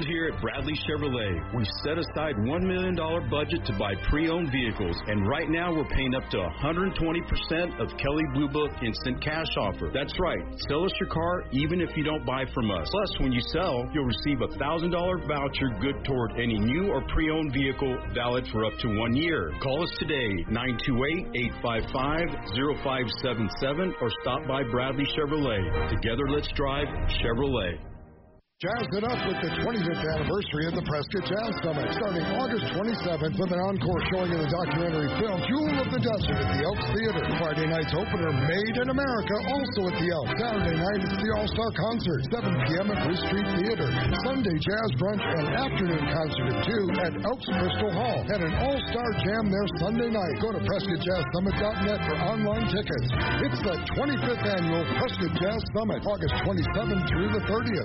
Around here at Bradley Chevrolet, we set aside $1 million budget to buy pre-owned vehicles, and right now we're paying up to 120% of Kelley Blue Book Instant Cash Offer. That's right. Sell us your car even if you don't buy from us. Plus, when you sell, you'll receive a $1,000 voucher good toward any new or pre-owned vehicle valid for up to 1 year. Call us today, 928-855-0577, or stop by Bradley Chevrolet. Together, let's drive Chevrolet. Jazz it up with the 25th anniversary of the Prescott Jazz Summit, starting August 27th with an encore showing of the documentary film Jewel of the Desert at the Elks Theater. Friday night's opener, Made in America, also at the Elks. Saturday night, it's the All-Star Concert, 7 p.m. at Bruce Street Theater. Sunday, Jazz Brunch and Afternoon Concert at 2 at Elks Crystal Hall. And an All-Star Jam there Sunday night. Go to PrescottJazzSummit.net for online tickets. It's the 25th annual Prescott Jazz Summit, August 27th through the 30th.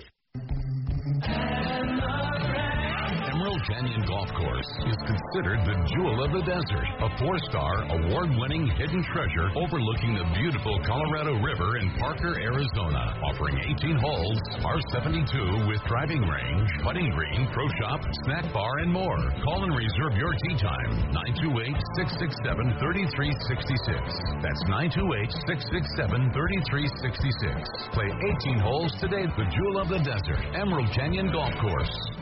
Emerald Canyon Golf Course is considered the jewel of the desert, a 4-star, award-winning hidden treasure overlooking the beautiful Colorado River in Parker, Arizona, offering 18 holes, par 72 with driving range, putting green, pro shop, snack bar, and more. Call and reserve your tee time, 928-667-3366. That's 928-667-3366. Play 18 holes today, the jewel of the desert, Emerald Canyon Golf Course.